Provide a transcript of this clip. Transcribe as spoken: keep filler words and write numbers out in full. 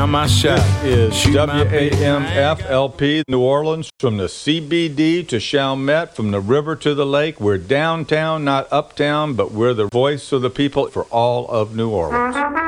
Now my shot is W A M F L P New Orleans, from the C B D to Chalmette, from the river to the lake. We're downtown, not uptown, but we're the voice of the people for all of New Orleans.